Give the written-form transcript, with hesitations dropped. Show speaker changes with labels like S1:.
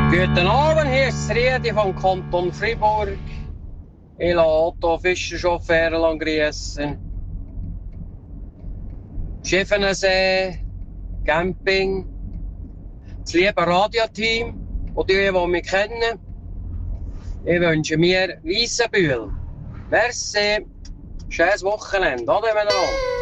S1: Guten Abend, hier ist Riedi vom Kanton Fribourg. Ich lasse Otto Fischerchauffeur grüßen. Schiffenensee, Camping, das liebe Radioteam und die mich kennen. Ich wünsche mir Weissenbühl. Merci, schönes Wochenende. Ade miteinander.